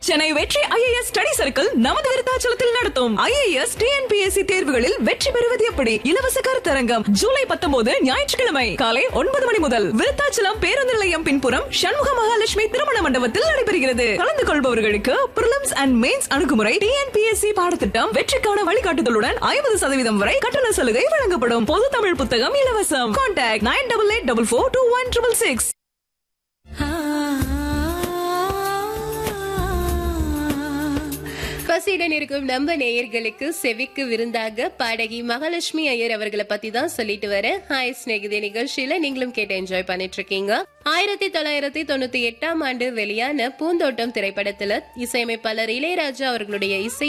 சென்னை வெற்றி IAS study circle நமது விருத்தாச்சலத்தில் நடத்தும் IAS TNPSC தேர்வுகளில் வெற்றி பெறுவது எப்படி இலவச கருத்தரங்கம் ஜூலை 19 ஞாயிற்றுக்கிழமை காலை 9 மணி முதல் விருத்தாச்சலம் பேருந்து நிலையம் பின்புறம் சண்முக மகாலட்சுமி திருமண மண்டபத்தில் நடைபெறுகிறது. கலந்து கொள்பவர்களுக்கு பிரிலிம்ஸ் அண்ட் மெயின்ஸ் அணுகுமுறை TNPSC பாடத்திட்டம் வெற்றிக்கான வழிகாட்டுதலுடன் 50% வரை கட்டண சலுகை வழங்கப்படும். பொது தமிழ் புத்தகம் இலவசம். கான்டாக்ட் 9884216666. பசியுடன் இருக்கும் நம்ம நேயர்களுக்கு செவிக்கு விருந்தாக பாடகி மகாலட்சுமி ஐயர் அவர்களை பத்தி தான் சொல்லிட்டு வர ஹாய் ஸ்நேகிதே நிகழ்ச்சியில நீங்களும் கேட்டு என்ஜாய் பண்ணிட்டு இருக்கீங்க. 1998 வெளியான பூந்தோட்டம் திரைப்படத்துல இசையமைப்பாளர் இளையராஜா அவர்களுடைய இசை